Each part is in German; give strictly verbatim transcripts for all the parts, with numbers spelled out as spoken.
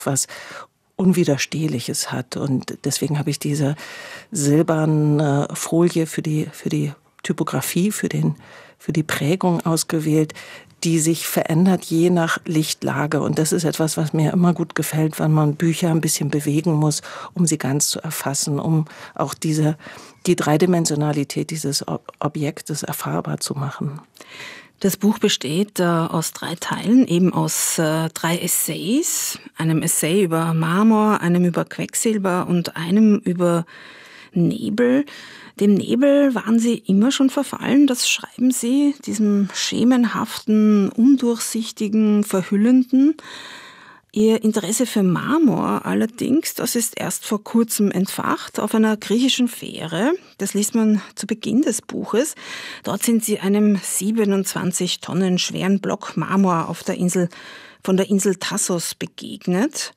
was Unwiderstehliches hat. Und deswegen habe ich diese silberne Folie für die, für die Typografie, für, den, für die Prägung ausgewählt, die sich verändert je nach Lichtlage. Und das ist etwas, was mir immer gut gefällt, wenn man Bücher ein bisschen bewegen muss, um sie ganz zu erfassen, um auch diese, die Dreidimensionalität dieses Objektes erfahrbar zu machen. Das Buch besteht äh, aus drei Teilen, eben aus äh, drei Essays, einem Essay über Marmor, einem über Quecksilber und einem über Nebel. Dem Nebel waren Sie immer schon verfallen, das schreiben Sie, diesem schemenhaften, undurchsichtigen, verhüllenden. Ihr Interesse für Marmor allerdings, das ist erst vor kurzem entfacht auf einer griechischen Fähre. Das liest man zu Beginn des Buches. Dort sind Sie einem siebenundzwanzig Tonnen schweren Block Marmor auf der Insel, von der Insel Tassos begegnet.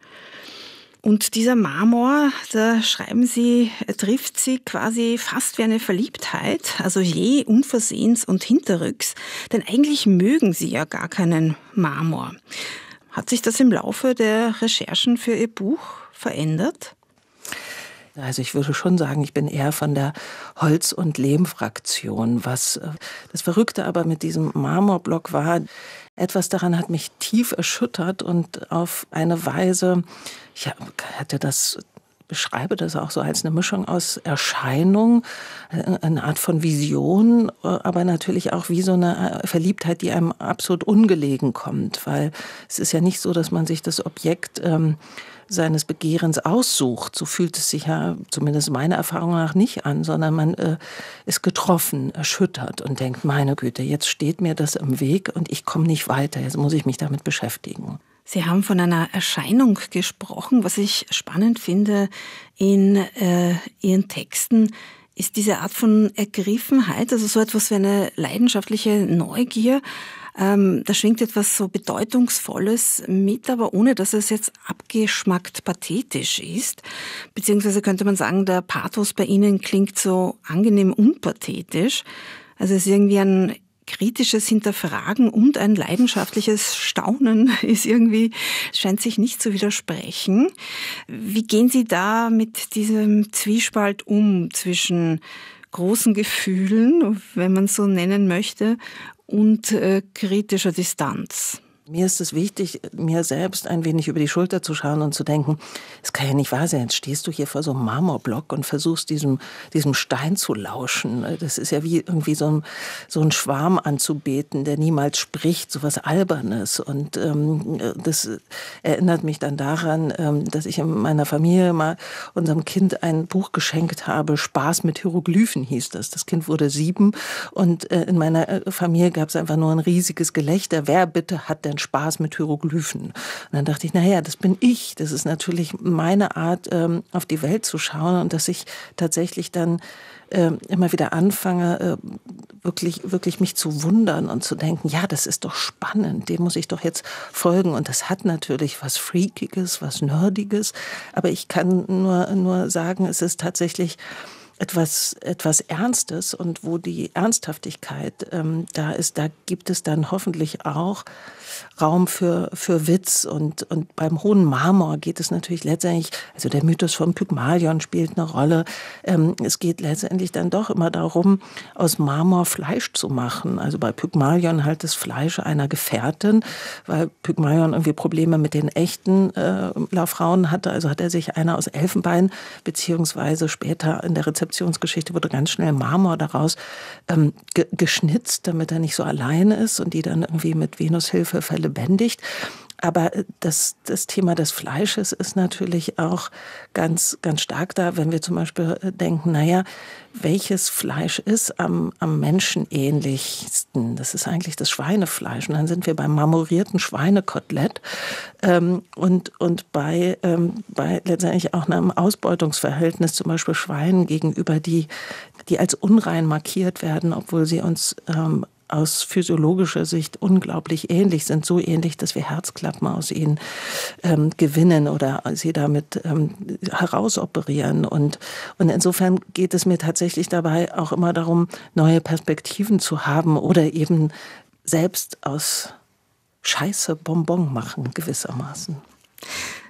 Und dieser Marmor, da schreiben Sie, trifft Sie quasi fast wie eine Verliebtheit, also je unversehens und hinterrücks, denn eigentlich mögen Sie ja gar keinen Marmor. Hat sich das im Laufe der Recherchen für Ihr Buch verändert? Also ich würde schon sagen, ich bin eher von der Holz- und Lehmfraktion. Was das Verrückte aber mit diesem Marmorblock war, etwas daran hat mich tief erschüttert und auf eine Weise, ich hatte das, beschreibe das auch so als eine Mischung aus Erscheinung, eine Art von Vision, aber natürlich auch wie so eine Verliebtheit, die einem absolut ungelegen kommt, weil es ist ja nicht so, dass man sich das Objekt ähm, seines Begehrens aussucht. So fühlt es sich ja, zumindest meiner Erfahrung nach, nicht an, sondern man äh, ist getroffen, erschüttert und denkt, meine Güte, jetzt steht mir das im Weg und ich komme nicht weiter, jetzt muss ich mich damit beschäftigen. Sie haben von einer Erscheinung gesprochen. Was ich spannend finde in äh, Ihren Texten, ist diese Art von Ergriffenheit, also so etwas wie eine leidenschaftliche Neugier. Ähm, da schwingt etwas so Bedeutungsvolles mit, aber ohne, dass es jetzt abgeschmackt pathetisch ist. Beziehungsweise könnte man sagen, der Pathos bei Ihnen klingt so angenehm unpathetisch. Also es ist irgendwie ein kritisches Hinterfragen und ein leidenschaftliches Staunen ist irgendwie, scheint sich nicht zu widersprechen. Wie gehen Sie da mit diesem Zwiespalt um zwischen großen Gefühlen, wenn man es so nennen möchte, und äh, kritischer Distanz? Mir ist es wichtig, mir selbst ein wenig über die Schulter zu schauen und zu denken, es kann ja nicht wahr sein, jetzt stehst du hier vor so einem Marmorblock und versuchst diesem, diesem Stein zu lauschen. Das ist ja wie irgendwie so ein, so ein Schwarm anzubeten, der niemals spricht, so was Albernes. Und ähm, das erinnert mich dann daran, ähm, dass ich in meiner Familie mal unserem Kind ein Buch geschenkt habe, Spaß mit Hieroglyphen hieß das. Das Kind wurde sieben und äh, in meiner Familie gab es einfach nur ein riesiges Gelächter. Wer bitte hat denn Spaß mit Hieroglyphen? Und dann dachte ich, naja, das bin ich. Das ist natürlich meine Art, ähm, auf die Welt zu schauen und dass ich tatsächlich dann äh, immer wieder anfange, äh, wirklich, wirklich mich zu wundern und zu denken, ja, das ist doch spannend, dem muss ich doch jetzt folgen. Und das hat natürlich was Freakiges, was Nerdiges, aber ich kann nur, nur sagen, es ist tatsächlich etwas, etwas Ernstes und wo die Ernsthaftigkeit ähm, da ist, da gibt es dann hoffentlich auch Raum für, für Witz und, und beim hohen Marmor geht es natürlich letztendlich, also der Mythos von Pygmalion spielt eine Rolle, ähm, es geht letztendlich dann doch immer darum, aus Marmor Fleisch zu machen, also bei Pygmalion halt das Fleisch einer Gefährtin, weil Pygmalion irgendwie Probleme mit den echten äh, Laufrauen hatte, also hat er sich einer aus Elfenbein, beziehungsweise später in der Rezeptionsgeschichte wurde ganz schnell Marmor daraus ähm, ge- geschnitzt, damit er nicht so alleine ist und die dann irgendwie mit Venus Hilfe verlebendigt. Aber das, das Thema des Fleisches ist natürlich auch ganz, ganz stark da, wenn wir zum Beispiel denken, naja, welches Fleisch ist am, am menschenähnlichsten? Das ist eigentlich das Schweinefleisch. Und dann sind wir beim marmorierten Schweinekotelett ähm, und, und bei, ähm, bei letztendlich auch einem Ausbeutungsverhältnis, zum Beispiel Schweinen gegenüber, die, die als unrein markiert werden, obwohl sie uns ähm, aus physiologischer Sicht unglaublich ähnlich sind, so ähnlich, dass wir Herzklappen aus ihnen ähm, gewinnen oder sie damit ähm, herausoperieren. Und, und insofern geht es mir tatsächlich dabei auch immer darum, neue Perspektiven zu haben oder eben selbst aus Scheiße Bonbon machen gewissermaßen.